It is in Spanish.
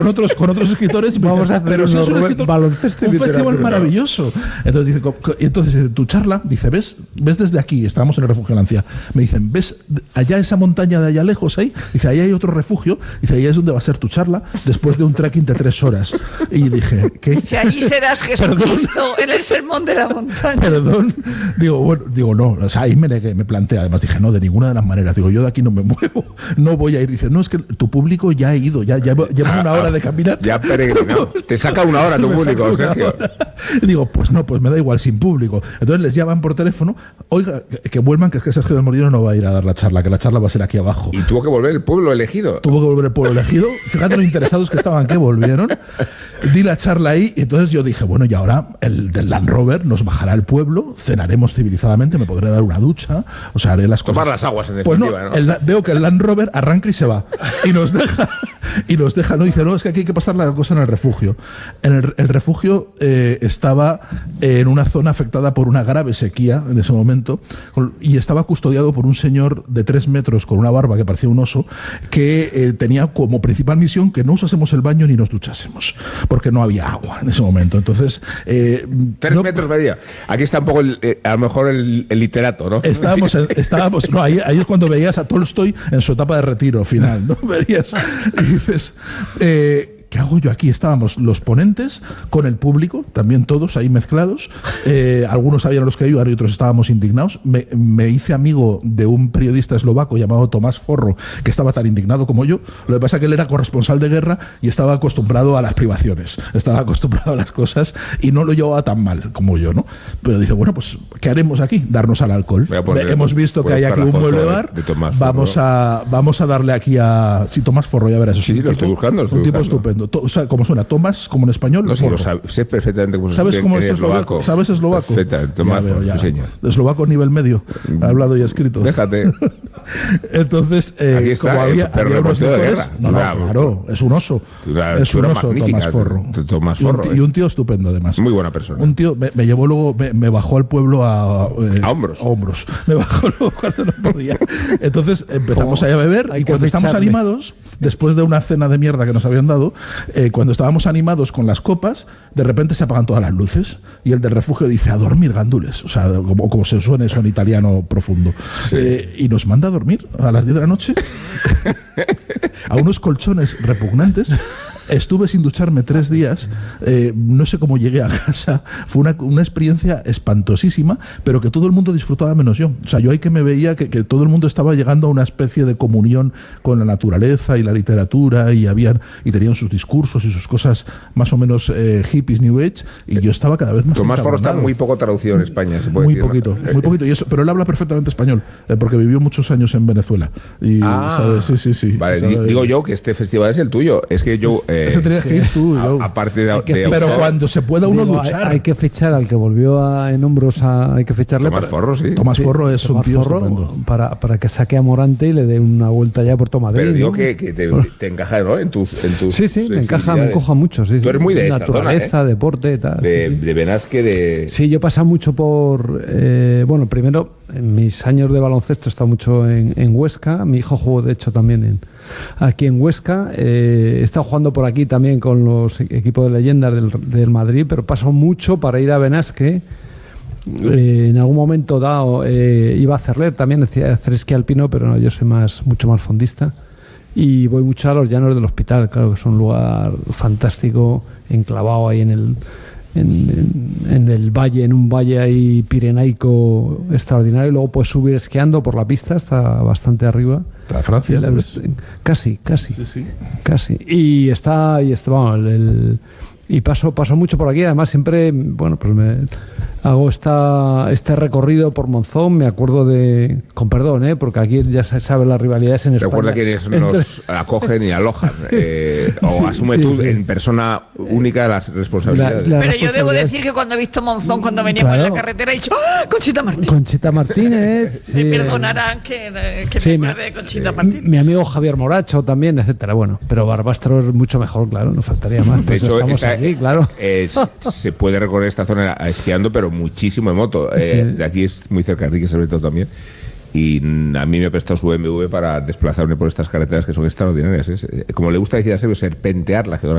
con otros escritores. Vamos a hacer baloncesto y un festival literatura. maravilloso. Entonces dice, tu charla, dice, ¿ves desde aquí? Estábamos en el refugio Lancia. Me dicen, ¿ves allá esa montaña de allá lejos ahí? Dice, ahí hay otro refugio. Dice, ahí es donde va a ser tu charla después de un trekking de 3 horas. Y dije, ¿qué? Dice, allí serás Jesucristo en el sermón de la montaña. Perdón. Digo, no. O sea, ahí me negué, me planteé. Además dije, no, de ninguna de las maneras. Digo, yo de aquí no me muevo. No voy a ir. Dice, no, es que tu público ya ha ido. Ya lleva una hora de caminar. Ya peregrinado. Te saca una hora tu público, Sergio. Digo, pues no, pues me da igual sin público. Entonces les llaman por teléfono, oiga, que vuelvan, que es que Sergio del Molino no va a ir a dar la charla, que la charla va a ser aquí abajo. Y tuvo que volver el pueblo elegido. Tuvo que volver el pueblo elegido. Fíjate lo interesados que estaban que volvieron. Di la charla ahí y entonces yo dije, bueno, y ahora el del Land Rover nos bajará al pueblo, cenaremos civilizadamente, me podré dar una ducha, o sea, haré las cosas. Tomar las aguas, en pues definitiva, ¿no? Veo que el Land Rover arranca y se va. Y nos deja, no dice, no, es que aquí hay que pasar la cosa en el refugio. El refugio estaba en una zona afectada por una grave sequía en ese momento y estaba custodiado por un señor de 3 metros con una barba que parecía un oso que tenía como principal misión que no usásemos el baño ni nos duchásemos porque no había agua en ese momento. Entonces 3 metros medía. Aquí está un poco a lo mejor el literato, ¿no? Estábamos no, ahí es cuando veías a Tolstoy en su etapa de retiro final, ¿no? Verías y dices ¿qué hago yo aquí? Estábamos los ponentes con el público, también todos ahí mezclados. Algunos sabían los que iban y otros estábamos indignados. Me hice amigo de un periodista eslovaco llamado Tomás Forro, que estaba tan indignado como yo. Lo que pasa es que él era corresponsal de guerra y estaba acostumbrado a las privaciones, estaba acostumbrado a las cosas y no lo llevaba tan mal como yo, ¿no? Pero dice, bueno, pues, ¿qué haremos aquí? Darnos al alcohol. Hemos visto que hay aquí un mueble bar. Vamos a darle aquí a... Sí, Tomás Forro, ya verás. Sí, lo estoy buscando. Un tipo estupendo. O sea, ¿cómo suena? Tomás, como en español. No, sí, sé perfectamente cómo suena. ¿Sabes cómo es eslovaco? ¿Sabes eslovaco? Perfectamente, Tomás, eslovaco nivel medio, hablado y escrito. Déjate. Entonces, aquí está, como había unos de licores, guerra. Claro, es un oso. Es un oso, Tomás Forro. Tomás Forro. Y un tío estupendo, además. Muy buena persona. Un tío, me llevó luego, me bajó al pueblo a hombros. Me bajó luego cuando no podía. Entonces empezamos ahí a beber y cuando estamos animados, después de una cena de mierda que nos habían dado, cuando estábamos animados con las copas, de repente se apagan todas las luces y el del refugio dice, a dormir, gandules. O sea, como se suene eso en italiano profundo. Sí. Y nos manda a dormir a las 10 de la noche a unos colchones repugnantes. Estuve sin ducharme 3 días, no sé cómo llegué a casa, fue una experiencia espantosísima, pero que todo el mundo disfrutaba menos yo. O sea, yo ahí que me veía que todo el mundo estaba llegando a una especie de comunión con la naturaleza y la literatura y tenían sus discursos y sus cosas más o menos hippies, New Age, y yo estaba cada vez más Tomás Forro está muy poco traducido en España, se puede muy decir, poquito, y eso, pero él habla perfectamente español, porque vivió muchos años en Venezuela. Y, ¿sabes? Sí. Vale, ¿sabes? Digo yo que este festival es el tuyo, es que yo... ese tenías que ir tú. Aparte de pero cuando se pueda uno duchar. Hay que fichar al que volvió en hombros, hay que ficharle. Tomás Forro, sí. Tomás Forro es un tío estupendo. Para que saque a Morante y le dé una vuelta ya por Tomadrid. Pero digo, ¿no? que te encaja, ¿no? En tus sí, me encaja mucho. Sí, tú eres muy de esta naturaleza, zona, deporte, tal. De Benasque, de... Sí, yo he pasado mucho por... bueno, primero, en mis años de baloncesto he estado mucho en Huesca. Mi hijo jugó, de hecho, también aquí en Huesca. He estado jugando por aquí también con los equipos de leyendas del Madrid, pero paso mucho para ir a Benasque. En algún momento dado iba a Cerler también, decía hacer esquí alpino, pero no, yo soy mucho más fondista. Y voy mucho a los llanos del Hospital, claro, que es un lugar fantástico, enclavado ahí en el valle, en un valle ahí pirenaico extraordinario, y luego puedes subir esquiando por la pista, está bastante arriba. ¿Está Francia? Casi. Sí. Casi. Y vamos, y paso mucho por aquí, además siempre, bueno, pues hago este recorrido por Monzón, me acuerdo con perdón, porque aquí ya se sabe las rivalidades en España. Recuerda quiénes nos acogen y alojan, o asume tú en persona única las responsabilidades. Pero yo debo decir que cuando he visto Monzón, cuando veníamos en la carretera, he dicho, ¡ah, Conchita Martínez! Me perdonarán que me acuerde de Conchita Martínez. Mi amigo Javier Moracho también, etcétera. Bueno, pero Barbastro es mucho mejor, claro, no faltaría más. De hecho, estamos aquí, claro. Se puede recorrer esta zona esquiando, pero muchísimo en moto. De aquí es muy cerca, Enrique sobre todo también. Y a mí me ha prestado su BMW para desplazarme por estas carreteras que son extraordinarias. Como le gusta decir a Sergio, serpentear la geografía.